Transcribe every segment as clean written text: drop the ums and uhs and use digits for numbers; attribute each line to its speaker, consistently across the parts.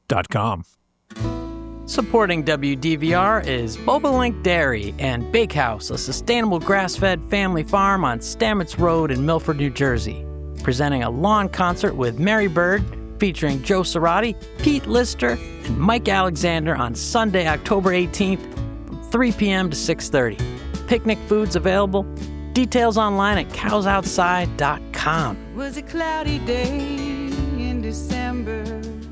Speaker 1: BobaLinkDairy.com.
Speaker 2: Supporting WDVR is Bobalink Dairy and Bakehouse, a sustainable grass-fed family farm on Stamets Road in Milford, New Jersey. Presenting a lawn concert with Mary Bird, featuring Joe Cerati, Pete Lister, and Mike Alexander on Sunday, October 18th from 3 p.m. to 6:30. Picnic foods available. Details online at cowsoutside.com.
Speaker 3: It was a cloudy day in December.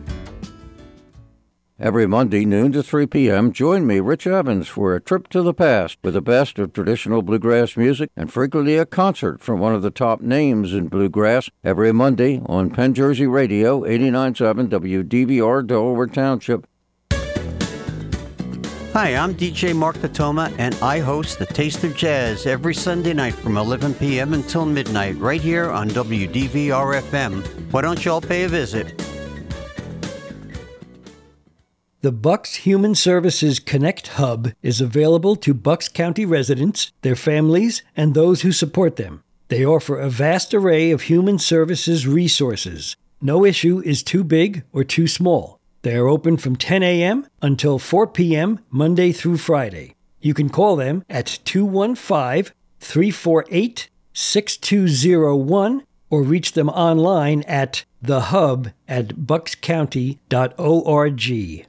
Speaker 4: Every Monday, noon to 3 p.m., join me, Rich Evans, for a trip to the past with the best of traditional bluegrass music and frequently a concert from one of the top names in bluegrass every Monday on Penn Jersey Radio, 89.7 WDVR, Delaware Township.
Speaker 5: Hi, I'm DJ Mark Patoma, and I host the Taste of Jazz every Sunday night from 11 p.m. until midnight right here on WDVR-FM. Why don't you all pay a visit?
Speaker 6: The Bucks Human Services Connect Hub is available to Bucks County residents, their families, and those who support them. They offer a vast array of human services resources. No issue is too big or too small. They are open from 10 a.m. until 4 p.m. Monday through Friday. You can call them at 215-348-6201 or reach them online at thehub@buckscounty.org.